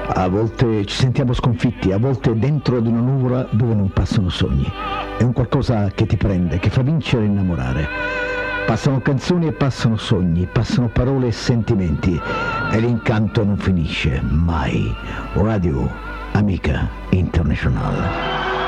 A volte ci sentiamo sconfitti, a volte dentro ad una nuvola dove non passano sogni. È un qualcosa che ti prende, che fa vincere e innamorare. Passano canzoni e passano sogni, passano parole e sentimenti e l'incanto non finisce mai. Radio Amica Internazionale.